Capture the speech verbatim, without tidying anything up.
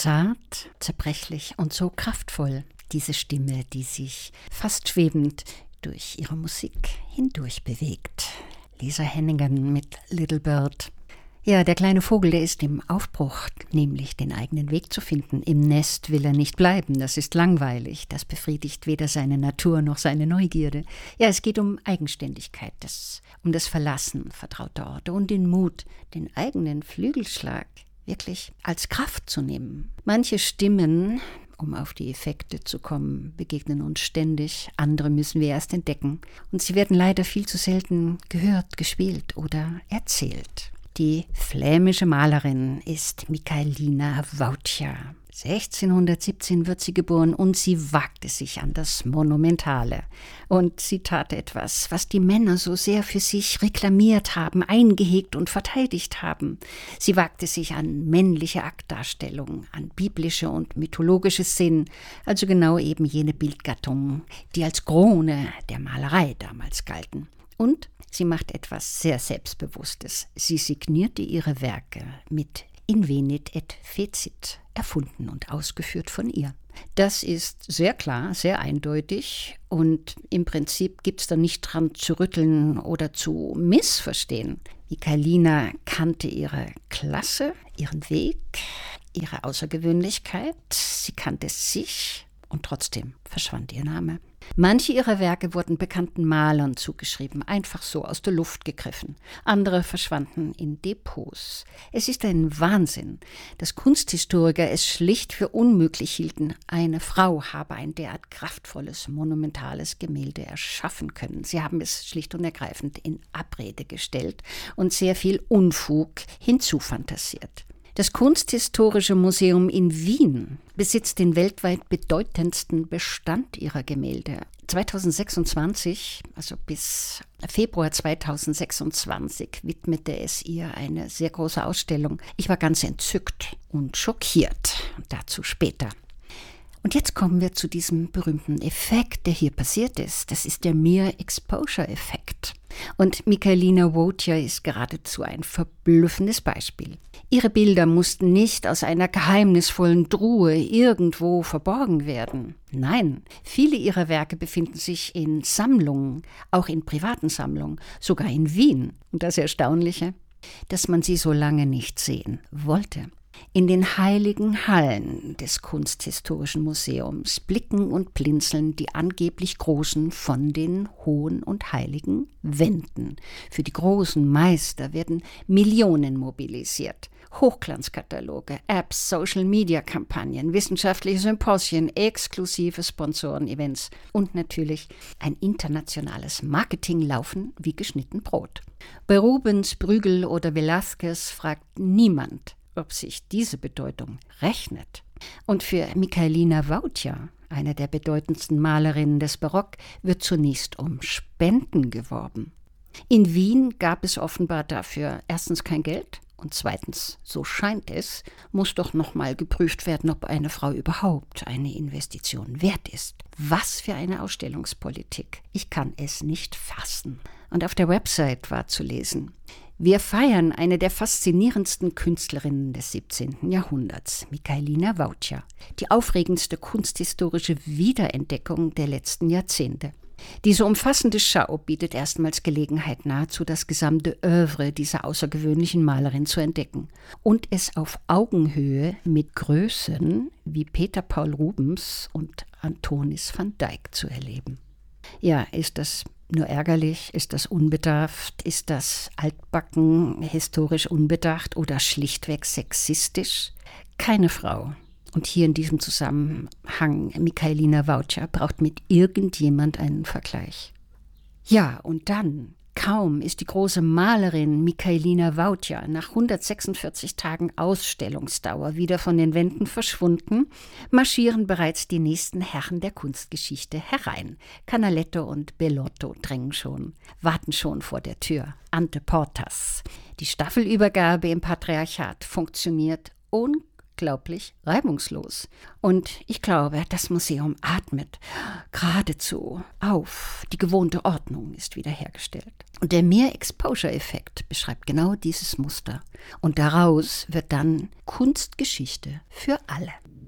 Zart, zerbrechlich und so kraftvoll, diese Stimme, die sich fast schwebend durch ihre Musik hindurch bewegt. Lisa Hennigan mit Little Bird. Ja, der kleine Vogel, der ist im Aufbruch, nämlich den eigenen Weg zu finden. Im Nest will er nicht bleiben, das ist langweilig. Das befriedigt weder seine Natur noch seine Neugierde. Ja, es geht um Eigenständigkeit, das, um das Verlassen vertrauter Orte und den Mut, den eigenen Flügelschlag wirklich als Kraft zu nehmen. Manche Stimmen, um auf die Effekte zu kommen, begegnen uns ständig. Andere müssen wir erst entdecken. Und sie werden leider viel zu selten gehört, gespielt oder erzählt. Die flämische Malerin ist Michalina Woutja. sechzehnhundertsiebzehn wird sie geboren und sie wagte sich an das Monumentale. Und sie tat etwas, was die Männer so sehr für sich reklamiert haben, eingehegt und verteidigt haben. Sie wagte sich an männliche Aktdarstellung, an biblische und mythologische Szenen, also genau eben jene Bildgattungen, die als Krone der Malerei damals galten. Und sie macht etwas sehr Selbstbewusstes. Sie signierte ihre Werke mit Invenit et fecit, erfunden und ausgeführt von ihr. Das ist sehr klar, sehr eindeutig und im Prinzip gibt es da nicht dran zu rütteln oder zu missverstehen. Michalina kannte ihre Klasse, ihren Weg, ihre Außergewöhnlichkeit, sie kannte sich und trotzdem verschwand ihr Name. Manche ihrer Werke wurden bekannten Malern zugeschrieben, einfach so aus der Luft gegriffen. Andere verschwanden in Depots. Es ist ein Wahnsinn, dass Kunsthistoriker es schlicht für unmöglich hielten, eine Frau habe ein derart kraftvolles, monumentales Gemälde erschaffen können. Sie haben es schlicht und ergreifend in Abrede gestellt und sehr viel Unfug hinzufantasiert. Das Kunsthistorische Museum in Wien besitzt den weltweit bedeutendsten Bestand ihrer Gemälde. zweitausendsechsundzwanzig, also bis Februar zweitausendsechsundzwanzig, widmete es ihr eine sehr große Ausstellung. Ich war ganz entzückt und schockiert. Dazu später. Und jetzt kommen wir zu diesem berühmten Effekt, der hier passiert ist. Das ist der Mere-Exposure-Effekt. Und Michalina Woutja ist geradezu ein verblüffendes Beispiel. Ihre Bilder mussten nicht aus einer geheimnisvollen Truhe irgendwo verborgen werden. Nein, viele ihrer Werke befinden sich in Sammlungen, auch in privaten Sammlungen, sogar in Wien. Und das Erstaunliche, dass man sie so lange nicht sehen wollte. In den heiligen Hallen des Kunsthistorischen Museums blicken und blinzeln die angeblich Großen von den hohen und heiligen Wänden. Für die großen Meister werden Millionen mobilisiert. Hochglanzkataloge, Apps, Social-Media-Kampagnen, wissenschaftliche Symposien, exklusive Sponsoren-Events und natürlich ein internationales Marketing laufen wie geschnitten Brot. Bei Rubens, Bruegel oder Velázquez fragt niemand, ob sich diese Bedeutung rechnet. Und für Michalina Woutja, eine der bedeutendsten Malerinnen des Barock, wird zunächst um Spenden geworben. In Wien gab es offenbar dafür erstens kein Geld und zweitens, so scheint es, muss doch nochmal geprüft werden, ob eine Frau überhaupt eine Investition wert ist. Was für eine Ausstellungspolitik. Ich kann es nicht fassen. Und auf der Website war zu lesen: Wir feiern eine der faszinierendsten Künstlerinnen des siebzehnten Jahrhunderts, Michalina Woutja, die aufregendste kunsthistorische Wiederentdeckung der letzten Jahrzehnte. Diese umfassende Schau bietet erstmals Gelegenheit, nahezu das gesamte Œuvre dieser außergewöhnlichen Malerin zu entdecken und es auf Augenhöhe mit Größen wie Peter Paul Rubens und Antonis van Dyck zu erleben. Ja, ist das nur ärgerlich? Ist das unbedarft? Ist das altbacken, historisch unbedacht oder schlichtweg sexistisch? Keine Frau, und hier in diesem Zusammenhang Michalina Woutja, braucht mit irgendjemand einen Vergleich. Ja, und dann, kaum ist die große Malerin Michalina Woutja nach hundertsechsundvierzig Tagen Ausstellungsdauer wieder von den Wänden verschwunden, marschieren bereits die nächsten Herren der Kunstgeschichte herein. Canaletto und Bellotto drängen schon, warten schon vor der Tür. Ante Portas. Die Staffelübergabe im Patriarchat funktioniert unglaublich. unglaublich reibungslos. Und ich glaube, das Museum atmet geradezu auf. Die gewohnte Ordnung ist wiederhergestellt. Und der Mere-Exposure-Effekt beschreibt genau dieses Muster. Und daraus wird dann Kunstgeschichte für alle.